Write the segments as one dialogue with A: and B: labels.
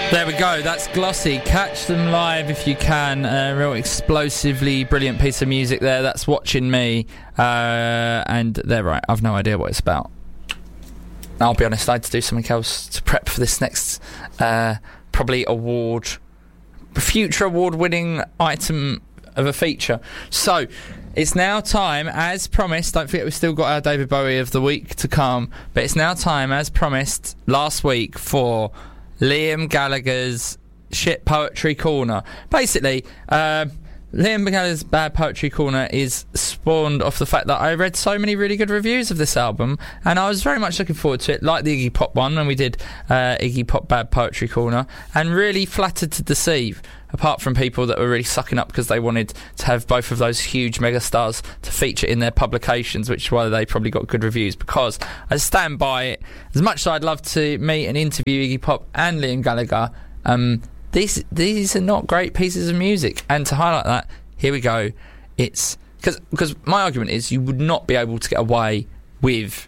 A: There we go, that's Glossy. Catch them live if you can. Real explosively brilliant piece of music there. That's Watching Me. And they're right, I've no idea what it's about. I'll be honest, I had to do something else to prep for this next probably future award-winning item of a feature. So, it's now time, as promised. Don't forget we've still got our David Bowie of the week to come. But it's now time, as promised last week, for Liam Gallagher's Shit Poetry Corner. Basically, Liam Gallagher's Bad Poetry Corner is spawned off the fact that I read so many really good reviews of this album, and I was very much looking forward to it, like the Iggy Pop one when we did Iggy Pop Bad Poetry Corner, and really flattered to deceive, apart from people that were really sucking up because they wanted to have both of those huge megastars to feature in their publications, which is why they probably got good reviews, because I stand by it. As much as I'd love to meet and interview Iggy Pop and Liam Gallagher, these are not great pieces of music. And to highlight that, here we go. It's because my argument is you would not be able to get away with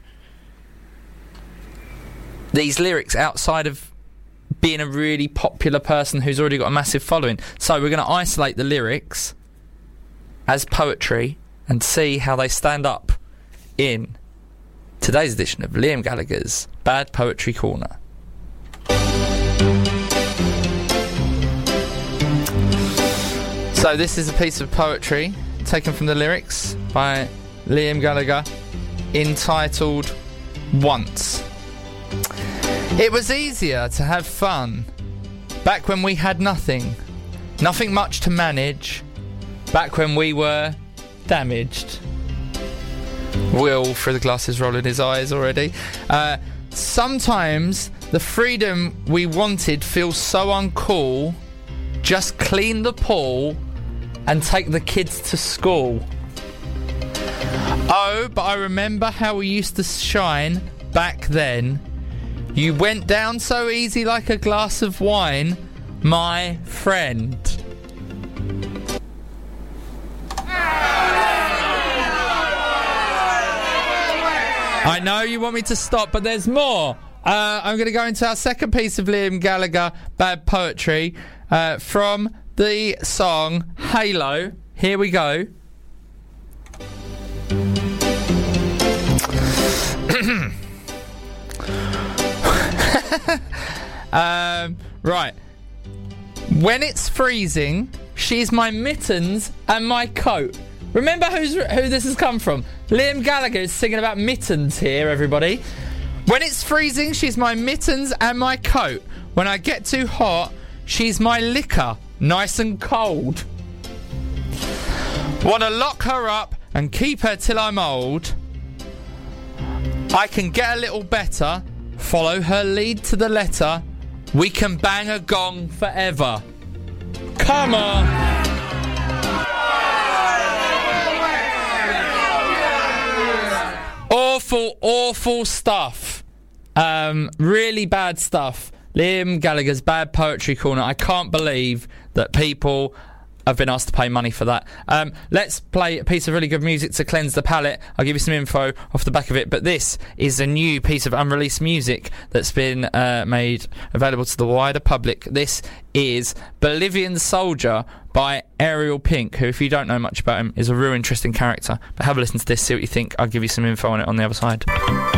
A: these lyrics outside of being a really popular person who's already got a massive following. So we're going to isolate the lyrics as poetry and see how they stand up in today's edition of Liam Gallagher's Bad Poetry Corner. So this is a piece of poetry taken from the lyrics by Liam Gallagher, entitled Once. It was easier to have fun back when we had nothing much to manage, back when we were damaged. Will, through the glasses, rolling his eyes already. Sometimes the freedom we wanted feels so uncool. Just clean the pool and take the kids to school. Oh, but I remember how we used to shine back then. You went down so easy like a glass of wine, my friend. I know you want me to stop, but there's more. I'm going to go into our second piece of Liam Gallagher Bad Poetry from the song Halo. Here we go. Right. When it's freezing, she's my mittens and my coat. Remember who this has come from. Liam Gallagher is singing about mittens here, everybody. When it's freezing, she's my mittens and my coat. When I get too hot, she's my liquor, nice and cold. Wanna lock her up and keep her till I'm old. I can get a little better, follow her lead to the letter. We can bang a gong forever. Come on. Awful stuff. Really bad stuff. Liam Gallagher's Bad Poetry Corner. I can't believe that people have been asked to pay money for that. Let's play a piece of really good music to cleanse the palate. I'll give you some info off the back of it, but this is a new piece of unreleased music that's been made available to the wider public. This is Bolivian Soldier by Ariel Pink, who, if you don't know much about him, is a real interesting character. But have a listen to this, see what you think. I'll give you some info on it on the other side.